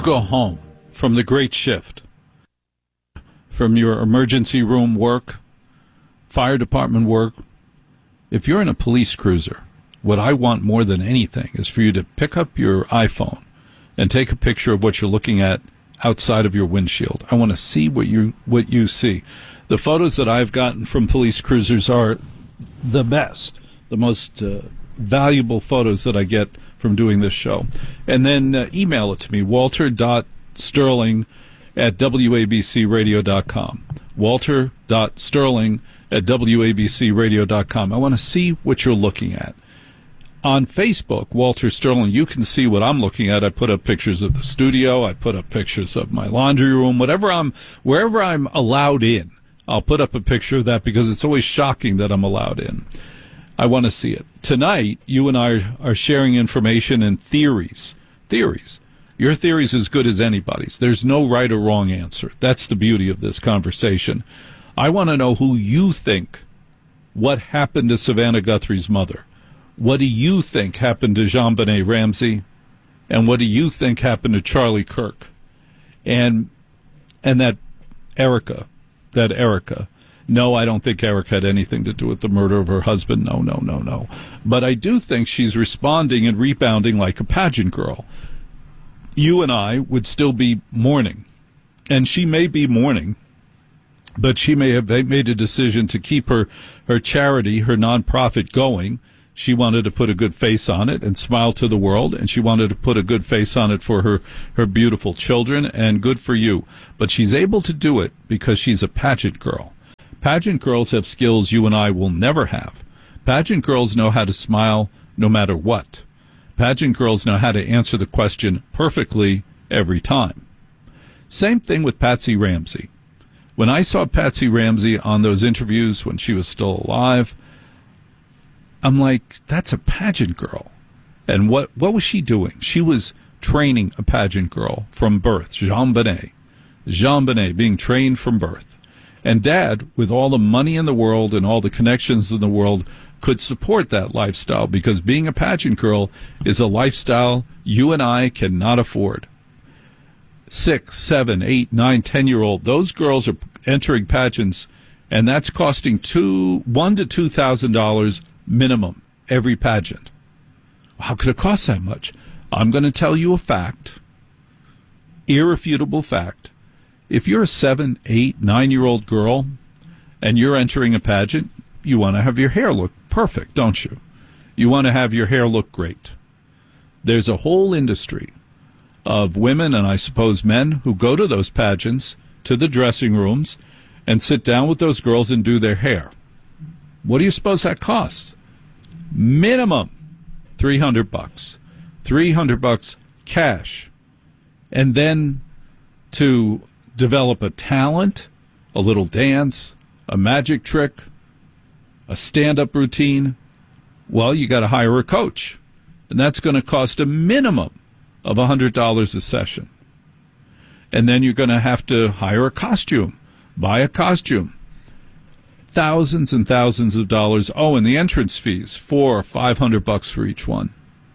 go home from the great shift, from your emergency room work, fire department work, if you're in a police cruiser, what I want more than anything is for you to pick up your iPhone and take a picture of what you're looking at outside of your windshield. I want to see what you see. The photos that I've gotten from police cruisers are the best, the most valuable photos that I get from doing this show. And then email it to me, walter.sterling@wabcradio.com. walter.sterling@wabcradio.com. I want to see what you're looking at. On Facebook, Walter Sterling, you can see what I'm looking at. I put up pictures of the studio. I put up pictures of my laundry room. Wherever I'm allowed in, I'll put up a picture of that because it's always shocking that I'm allowed in. I want to see it. Tonight, you and I are sharing information and theories. Theories. Your theory's as good as anybody's. There's no right or wrong answer. That's the beauty of this conversation. I want to know who you think what happened to Savannah Guthrie's mother. What do you think happened to JonBenet Ramsey? And what do you think happened to Charlie Kirk? And that Erica. No, I don't think Erica had anything to do with the murder of her husband. No. But I do think she's responding and rebounding like a pageant girl. You and I would still be mourning. And she may be mourning, but she may have made a decision to keep her charity, her nonprofit going. She wanted to put a good face on it and smile to the world, and she wanted to put a good face on it for her beautiful children, and good for you. But she's able to do it because she's a pageant girl. Pageant girls have skills you and I will never have. Pageant girls know how to smile no matter what. Pageant girls know how to answer the question perfectly every time. Same thing with Patsy Ramsey. When I saw Patsy Ramsey on those interviews when she was still alive, I'm like, that's a pageant girl. And what was she doing? She was training a pageant girl from birth, JonBenet being trained from birth. And Dad, with all the money in the world and all the connections in the world, could support that lifestyle because being a pageant girl is a lifestyle you and I cannot afford. 6, 7, 8, 9, 10-year-old, those girls are entering pageants, and that's costing $1,000 to $2,000 minimum every pageant. How could it cost that much? I'm going to tell you a fact, irrefutable fact. If you're a 7, 8, 9-year-old girl and you're entering a pageant, you want to have your hair look perfect, don't you? You want to have your hair look great. There's a whole industry of women, and I suppose men, who go to those pageants, to the dressing rooms, and sit down with those girls and do their hair. What do you suppose that costs? Minimum $300. $300 cash. And then to develop a talent, a little dance, a magic trick, a stand-up routine, well, you got to hire a coach. And that's going to cost a minimum of $100 a session. And then you're going to have to hire a costume, buy a costume. Thousands and thousands of dollars. Oh, and the entrance fees, $400 or $500 for each one.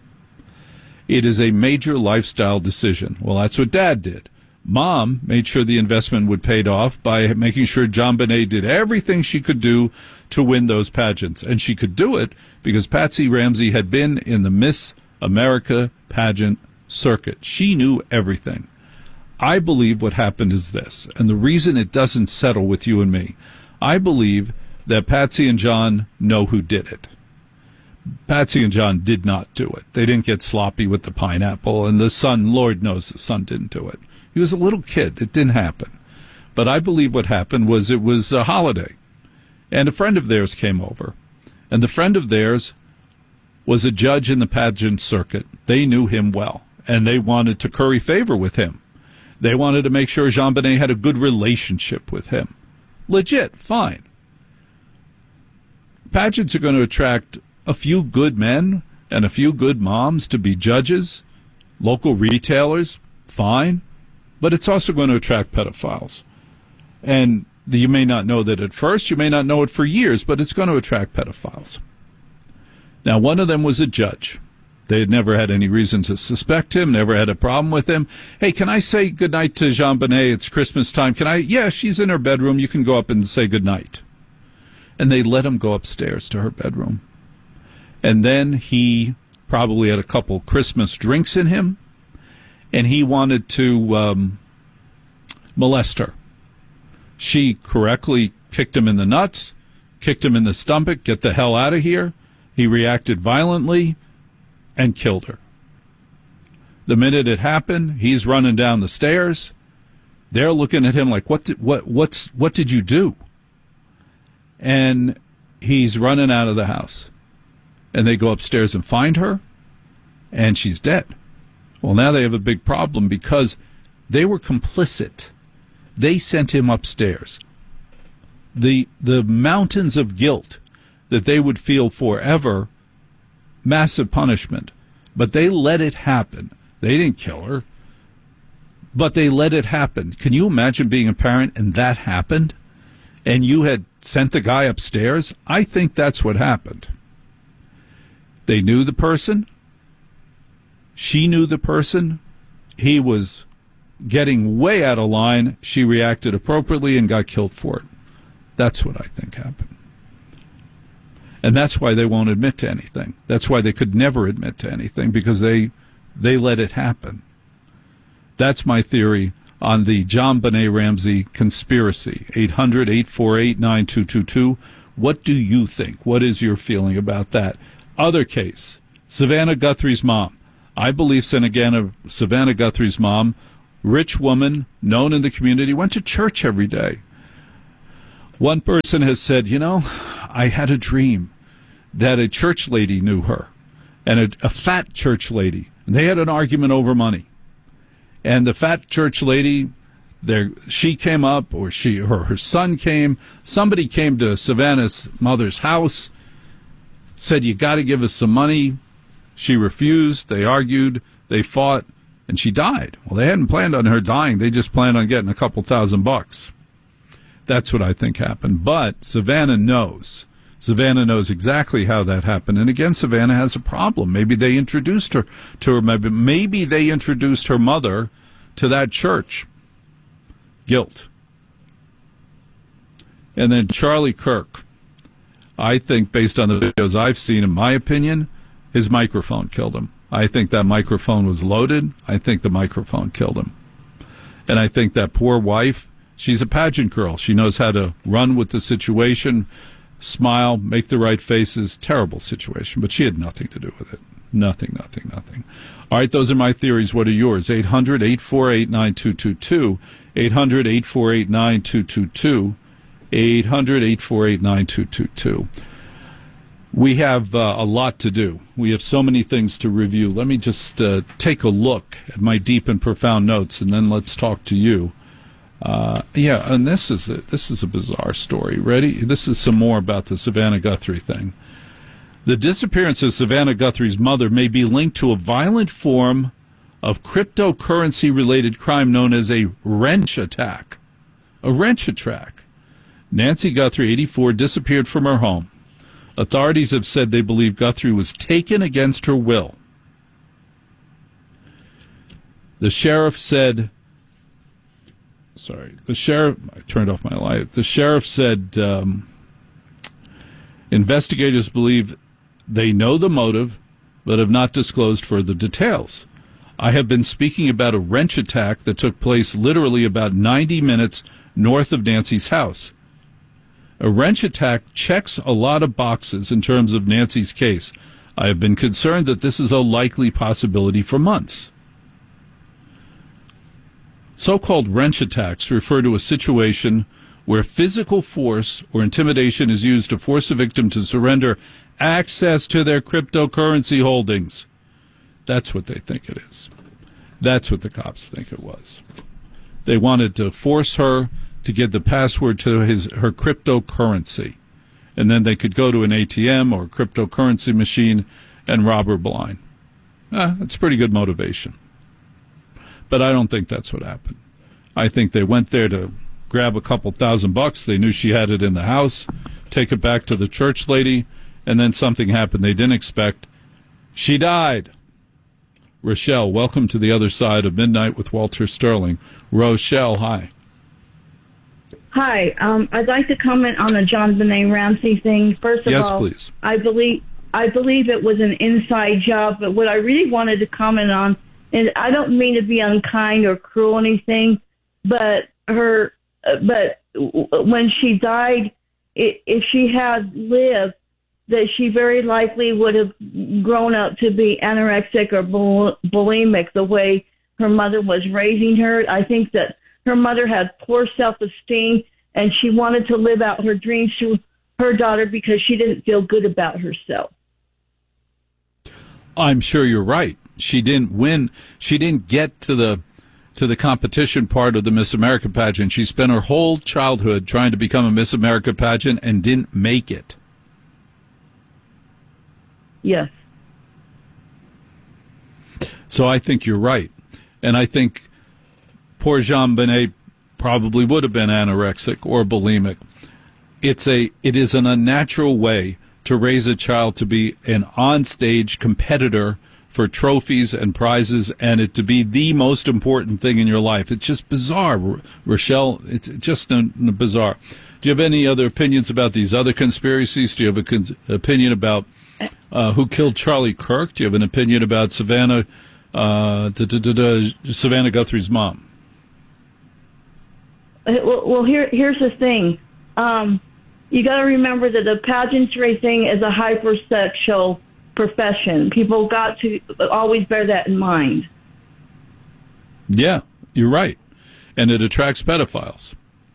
It is a major lifestyle decision. Well, that's what Dad did. Mom made sure the investment would pay off by making sure JonBenet did everything she could do to win those pageants. And she could do it because Patsy Ramsey had been in the Miss America pageant circuit. She knew everything. I believe what happened is this, and the reason it doesn't settle with you and me, I believe that Patsy and John know who did it. Patsy and John did not do it. They didn't get sloppy with the pineapple, and the son, Lord knows the son didn't do it. He was a little kid. It didn't happen. But I believe what happened was it was a holiday, and a friend of theirs came over, and the friend of theirs was a judge in the pageant circuit. They knew him well, and they wanted to curry favor with him. They wanted to make sure JonBenet had a good relationship with him. Legit, fine. Pageants are going to attract a few good men and a few good moms to be judges, local retailers, fine. But it's also going to attract pedophiles. And you may not know that at first, you may not know it for years, but it's going to attract pedophiles. Now, one of them was a judge. They had never had any reason to suspect him, never had a problem with him. Hey, can I say goodnight to JonBenet? It's Christmas time. Can I? Yeah, she's in her bedroom. You can go up and say goodnight. And they let him go upstairs to her bedroom. And then he probably had a couple Christmas drinks in him, and he wanted to molest her. She correctly kicked him in the nuts, kicked him in the stomach, get the hell out of here. He reacted violently and killed her. The minute it happened, he's running down the stairs. They're looking at him like, what did you do? And he's running out of the house. And they go upstairs and find her, and she's dead. Well, now they have a big problem because they were complicit. They sent him upstairs. The mountains of guilt that they would feel forever, massive punishment. But they let it happen. They didn't kill her, but they let it happen. Can you imagine being a parent and that happened? And you had sent the guy upstairs? I think that's what happened. They knew the person. She knew the person. He was getting way out of line. She reacted appropriately and got killed for it. That's what I think happened. And that's why they won't admit to anything. That's why they could never admit to anything, because they let it happen. That's my theory on the JonBenet Ramsey conspiracy. 800-848-9222. What do you think? What is your feeling about that? Other case, Savannah Guthrie's mom. I believe Savannah Guthrie's mom, rich woman, known in the community, went to church every day. One person has said, I had a dream that a church lady knew her, and a fat church lady. And they had an argument over money. And the fat church lady, she came up, or her son came. Somebody came to Savannah's mother's house, said, you got to give us some money. She refused. They argued. They fought, and she died. Well, they hadn't planned on her dying. They just planned on getting a couple $1,000. That's what I think happened. But Savannah knows. Savannah knows exactly how that happened. And again, Savannah has a problem. Maybe they introduced her to her. Maybe they introduced her mother to that church. Guilt. And then Charlie Kirk. I think, based on the videos I've seen, in my opinion, his microphone killed him. I think that microphone was loaded. I think the microphone killed him. And I think that poor wife, she's a pageant girl. She knows how to run with the situation, smile, make the right faces. Terrible situation, but she had nothing to do with it. Nothing. All right, those are my theories. What are yours? 800-848-9222. 800-848-9222. 800-848-9222. We have a lot to do. We have so many things to review. Let me just take a look at my deep and profound notes, and then let's talk to you. And this is a bizarre story. Ready? This is some more about the Savannah Guthrie thing. The disappearance of Savannah Guthrie's mother may be linked to a violent form of cryptocurrency-related crime known as a wrench attack. A wrench attack. Nancy Guthrie, 84, disappeared from her home. Authorities have said they believe Guthrie was taken against her will. The sheriff said... I turned off my light. The sheriff said investigators believe they know the motive, but have not disclosed further details. I have been speaking about a wrench attack that took place literally about 90 minutes north of Nancy's house. A wrench attack checks a lot of boxes in terms of Nancy's case. I have been concerned that this is a likely possibility for months. So-called wrench attacks refer to a situation where physical force or intimidation is used to force a victim to surrender access to their cryptocurrency holdings. That's what they think it is. That's what the cops think it was. They wanted to force her to get the password to her cryptocurrency, and then they could go to an ATM or a cryptocurrency machine and rob her blind. That's pretty good motivation. But I don't think that's what happened. I think they went there to grab a couple $1,000. They knew she had it in the house, take it back to the church lady, and then something happened they didn't expect. She died. Rochelle, welcome to the other side of Midnight with Walter Sterling. Rochelle, hi. Hi. I'd like to comment on the John Benet Ramsey thing. First of all, yes, please. I believe it was an inside job, but what I really wanted to comment on, and I don't mean to be unkind or cruel or anything, but when she died, if she had lived, that she very likely would have grown up to be anorexic or bulimic the way her mother was raising her. I think that her mother had poor self-esteem, and she wanted to live out her dreams through her daughter because she didn't feel good about herself. I'm sure you're right. She didn't win. She didn't get to the competition part of the Miss America pageant. She spent her whole childhood trying to become a Miss America pageant and didn't make it. Yes. So I think you're right. And I think poor Jean Benet probably would have been anorexic or bulimic. It is an unnatural way to raise a child to be an onstage competitor for trophies and prizes, and it to be the most important thing in your life. It's just bizarre, Rochelle. It's just bizarre. Do you have any other opinions about these other conspiracies? Do you have an opinion about who killed Charlie Kirk? Do you have an opinion about Savannah Guthrie's mom? Well, here's the thing. You got to remember that the pageantry thing is a hypersexual profession. People got to always bear that in mind. Yeah, you're right. And it attracts pedophiles.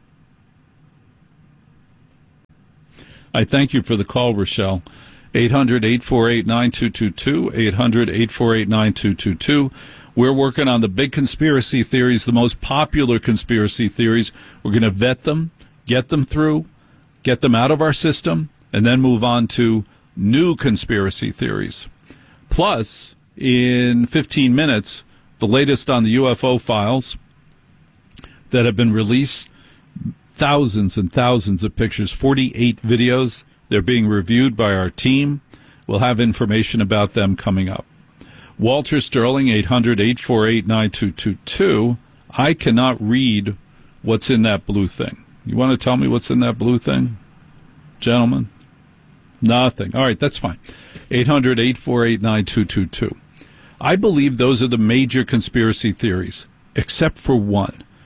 I thank you for the call, Rochelle. 800-848-9222, 800-848-9222. We're working on the big conspiracy theories, the most popular conspiracy theories. We're going to vet them, get them through, get them out of our system, and then move on to new conspiracy theories. Plus, in 15 minutes, the latest on the UFO files that have been released, thousands and thousands of pictures, 48 videos. They're being reviewed by our team. We'll have information about them coming up. Walter Sterling, 800-848-9222. I cannot read what's in that blue thing. You want to tell me what's in that blue thing, gentlemen? Nothing. All right, that's fine. 800-848-9222. I believe those are the major conspiracy theories, except for one.